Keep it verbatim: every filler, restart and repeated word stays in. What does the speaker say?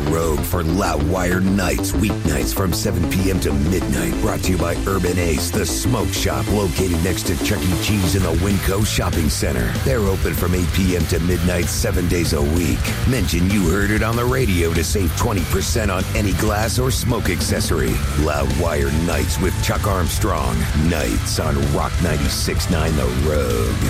Rogue for Loudwire Nights, weeknights from seven p.m. to midnight. Brought to you by Urban Ace, the smoke shop located next to Chuck E. Cheese in the Winco Shopping Center. They're open from eight p.m. to midnight, seven days a week. Mention you heard it on the radio to save twenty percent on any glass or smoke accessory. Loudwire Nights with Chuck Armstrong. Nights on Rock ninety-six point nine The Rogue.